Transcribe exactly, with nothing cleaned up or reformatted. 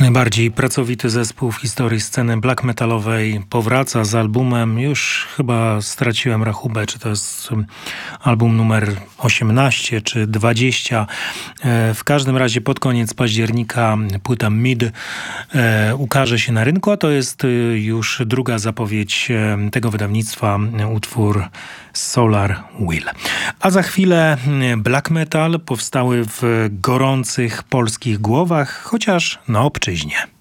Najbardziej pracowity zespół w historii sceny black metalowej powraca z albumem. Już chyba straciłem rachubę, czy to jest album numer osiemnaście czy dwadzieścia. W każdym razie pod koniec października płyta Mid ukaże się na rynku, a to jest już druga zapowiedź tego wydawnictwa, utwór Solar Will. A za chwilę black metal powstały w gorących polskich głowach, chociaż na obczyźnie.